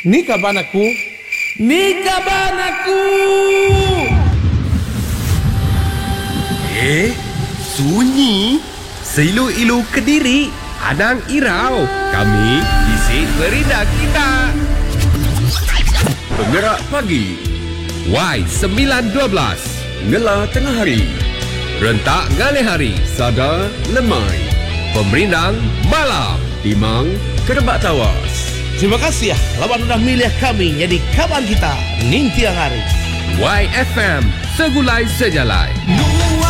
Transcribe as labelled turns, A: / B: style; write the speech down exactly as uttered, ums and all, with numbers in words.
A: Ni kaban aku. Ni kaban aku.
B: Eh, sunyi. Seilu-ilu Kediri, Anang Irau. Kami isi berita kita.
C: Penggerak pagi.
B: Y sembilan dua belas.
C: Ngela tengah hari.
B: Rentak ngalih hari.
C: Sada lemai.
B: Pemerindang malam.
C: Timang kerebak tawas.
A: Terima kasih ya lawan sudah milih kami jadi kawan kita ning tiang hari.
B: Y F M, segulai sejalai.